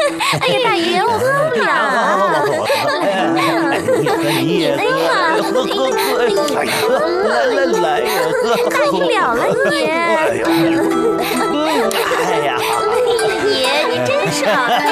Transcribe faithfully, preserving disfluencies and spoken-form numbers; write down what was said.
哎呀，大爷，我喝不了啊！ 你也喝，喝喝喝！哎呀，来来来呀，喝！ 大不了了你。 哎呀，哎呀， 爷，你真是好呢。